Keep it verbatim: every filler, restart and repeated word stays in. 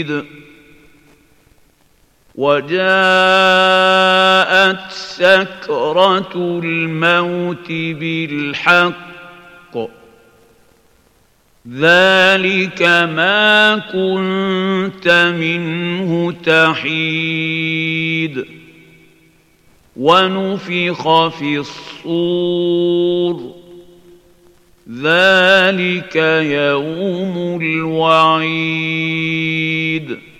وجاءت سكرة الموت بالحق ذلك ما كنت منه تحيد ونفخ في الصور ذلك يوم الوعيد